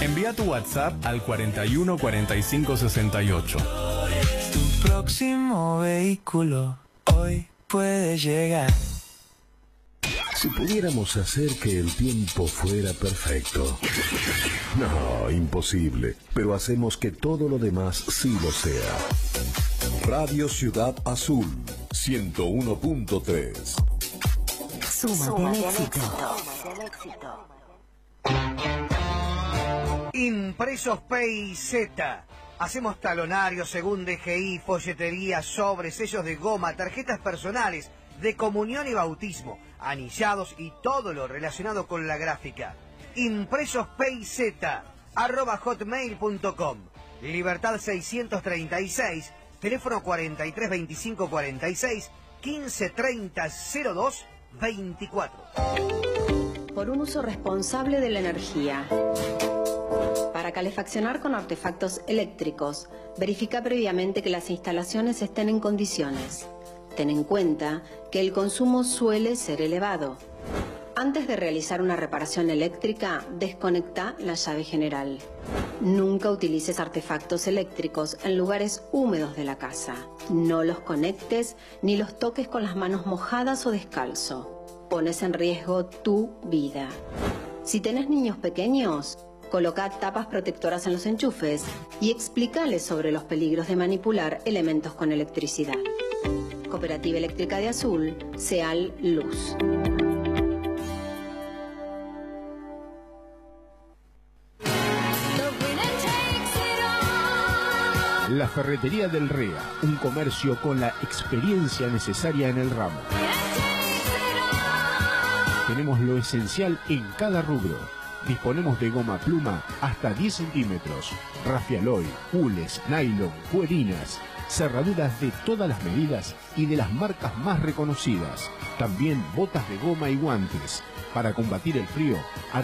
Envía tu WhatsApp al 41 45 68. Tu próximo vehículo hoy puede llegar. Si pudiéramos hacer que el tiempo fuera perfecto. No, imposible. Pero hacemos que todo lo demás sí lo sea. Radio Ciudad Azul, 101.3. Súmate al éxito. Impresos PIZ. Hacemos talonarios según DGI, folletería, sobres, sellos de goma, tarjetas personales, de comunión y bautismo, anillados y todo lo relacionado con la gráfica. Impresos PIZ, @hotmail.com. Libertad 636, teléfono 43 25 46 15 30 02 24. Por un uso responsable de la energía. Para calefaccionar con artefactos eléctricos, verifica previamente que las instalaciones estén en condiciones. Ten en cuenta que el consumo suele ser elevado. Antes de realizar una reparación eléctrica, desconecta la llave general. Nunca utilices artefactos eléctricos en lugares húmedos de la casa. No los conectes ni los toques con las manos mojadas o descalzo. Pones en riesgo tu vida. Si tenés niños pequeños, coloca tapas protectoras en los enchufes y explícales sobre los peligros de manipular elementos con electricidad. Cooperativa Eléctrica de Azul, SEAL Luz. La Ferretería del REA, un comercio con la experiencia necesaria en el ramo. Tenemos lo esencial en cada rubro. Disponemos de goma pluma hasta 10 centímetros, rafialoy, hules, nylon, cuerinas, cerraduras de todas las medidas y de las marcas más reconocidas. También botas de goma y guantes. Para combatir el frío,